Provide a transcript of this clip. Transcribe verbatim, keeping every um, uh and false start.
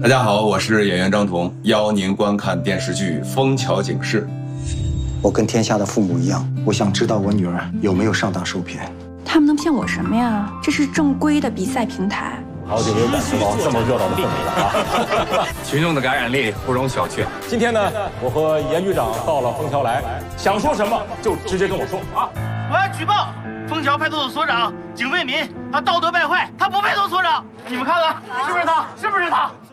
大家好，我是演员张彤，邀您观看电视剧《枫桥警示》。 我跟天下的父母一样，我想知道我女儿有没有上当受骗。 他们能骗我什么呀？这是正规的比赛平台。 好久没有感受到这么热闹的氛围了啊！ 群众的感染力不容小觑。 今天呢，我和严局长到了枫桥来，想说什么就直接跟我说啊！ 我要举报枫桥派出所所长景卫民，他道德败坏，他不配做所长。你们看看，是不是他？是不是他？